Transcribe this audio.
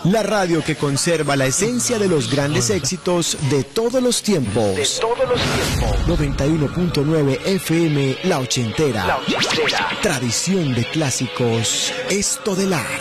La radio que conserva la esencia de los grandes éxitos de todos los tiempos. 91.9 FM, La Ochentera. Tradición de clásicos, Estodelar.